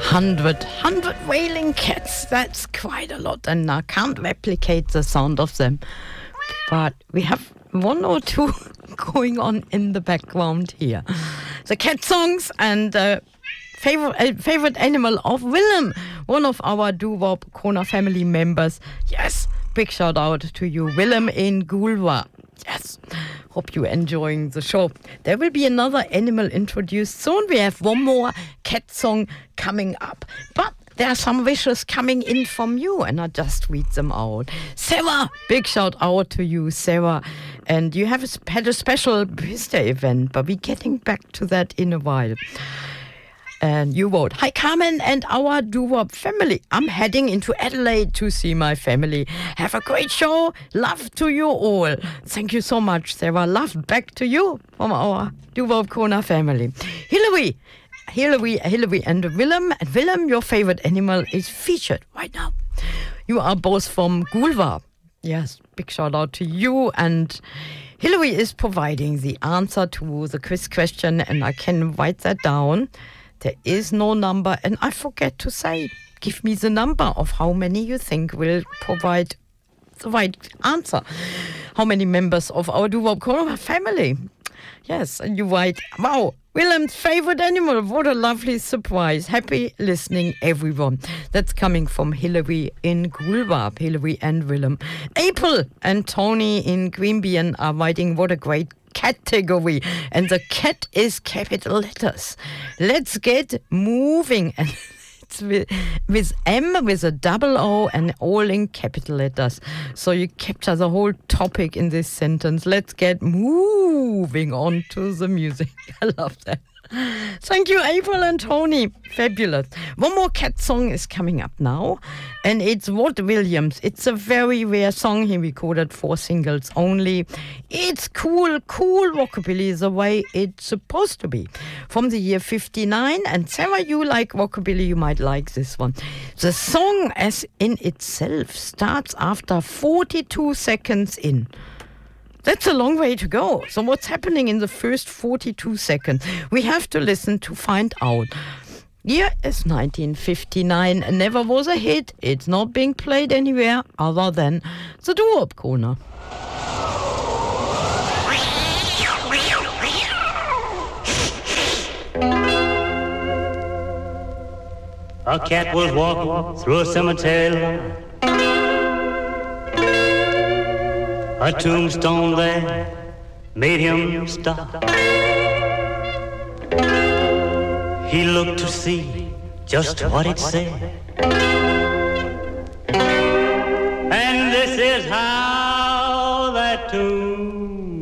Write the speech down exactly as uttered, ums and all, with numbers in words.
Hundred, hundred wailing cats. That's quite a lot, and I can't replicate the sound of them. But we have one or two going on in the background here. The cat songs and uh, favorite uh, favorite animal of Willem, one of our Doo-Wop Kona family members. Yes, big shout out to you, Willem in Gulwa. Yes, hope you're enjoying the show. There will be another animal introduced soon. We have one more cat song coming up. But there are some wishes coming in from you, and I just read them out. Sarah, big shout out to you, Sarah. And you have a, had a special birthday event, but we're getting back to that in a while. And you wrote, "Hi Carmen and our Doo-Wop family. I'm heading into Adelaide to see my family. Have a great show. Love to you all." Thank you so much, Sarah. Love back to you from our Doo-Wop Kona family. Hillary, Hillary, Hillary and Willem. And Willem, your favorite animal is featured right now. You are both from Gulwa. Yes, big shout out to you. And Hillary is providing the answer to the quiz question, and I can write that down. There is no number, and I forget to say, give me the number of how many you think will provide the right answer. How many members of our Doo-Wop Kona family? Yes, and you write, wow, Willem's favorite animal. What a lovely surprise. Happy listening, everyone. That's coming from Hillary in Gulwa, Hillary and Willem. April and Tony in Queanbeyan are writing, what a great category, and the cat is capital letters. Let's get moving. And it's with, with M, with a double O, and all in capital letters. So you capture the whole topic in this sentence. Let's get moving on to the music. I love that. Thank you, April and Tony. Fabulous. One more cat song is coming up now, and it's Watt Williams. It's a very rare song. He recorded four singles only. It's cool, cool rockabilly the way it's supposed to be. From the year fifty-nine, and Sarah, you like rockabilly, you might like this one. The song as in itself starts after forty-two seconds in. That's a long way to go. So what's happening in the first forty-two seconds? We have to listen to find out. Year is nineteen fifty-nine and never was a hit. It's not being played anywhere other than the Doo-Wop Kona. A cat was walking through a cemetery. A tombstone there made him stop. He looked to see just what it said, and this is how that tombstone